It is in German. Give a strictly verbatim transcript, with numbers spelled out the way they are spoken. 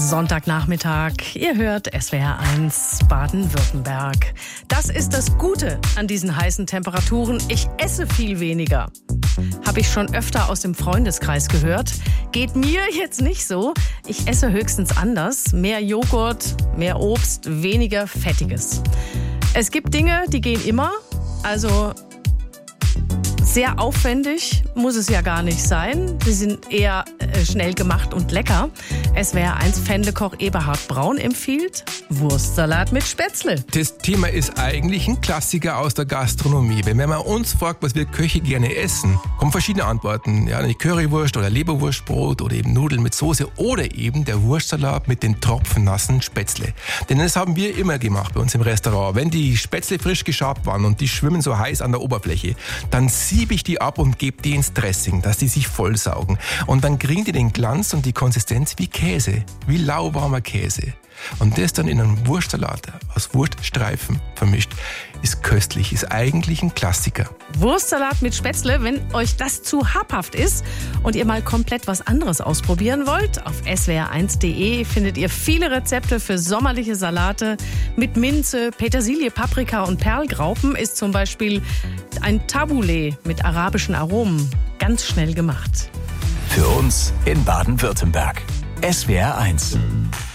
Sonntagnachmittag. Ihr hört S W R eins Baden-Württemberg. Das ist das Gute an diesen heißen Temperaturen. Ich esse viel weniger. Habe ich schon öfter aus dem Freundeskreis gehört. Geht mir jetzt nicht so. Ich esse höchstens anders. Mehr Joghurt, mehr Obst, weniger Fettiges. Es gibt Dinge, die gehen immer. Also sehr aufwendig muss es ja gar nicht sein. Sie sind eher äh, schnell gemacht und lecker. S W R eins Fernsehkoch Eberhard Braun empfiehlt Wurstsalat mit Spätzle. Das Thema ist eigentlich ein Klassiker aus der Gastronomie. Wenn man uns fragt, was wir Köche gerne essen, kommen verschiedene Antworten. Ja, eine Currywurst oder Leberwurstbrot oder eben Nudeln mit Soße oder eben der Wurstsalat mit den tropfnassen Spätzle. Denn das haben wir immer gemacht bei uns im Restaurant. Wenn die Spätzle frisch geschabt waren und die schwimmen so heiß an der Oberfläche, dann siebe ich die ab und gebe die ins Dressing, dass die sich vollsaugen. Und dann kriegen die den Glanz und die Konsistenz wie Käse, wie lauwarmer Käse. Und das dann in einem Wurstsalat aus Wurststreifen vermischt, ist köstlich, ist eigentlich ein Klassiker. Wurstsalat mit Spätzle, wenn euch das zu habhaft ist und ihr mal komplett was anderes ausprobieren wollt, auf S W R eins Punkt de findet ihr viele Rezepte für sommerliche Salate mit Minze, Petersilie, Paprika und Perlgraupen. Ist zum Beispiel ein Tabbouleh mit arabischen Aromen ganz schnell gemacht. Für uns in Baden-Württemberg. S W R eins.